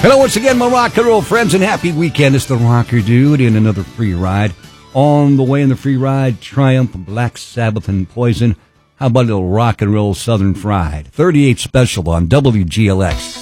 Hello once again, my rock and roll friends, and happy weekend. It's the Rocker Dude in another free ride. On the way in the free ride, Triumph, Black Sabbath, and Poison. How about a little rock and roll Southern Fried? 38 special on WGLX.